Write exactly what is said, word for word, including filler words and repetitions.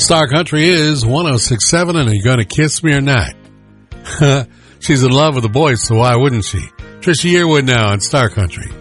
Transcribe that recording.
Star Country is one oh six point seven, and Are You Gonna Kiss Me or Not? She's in love with the boys, so why wouldn't she? Trisha Yearwood now on Star Country.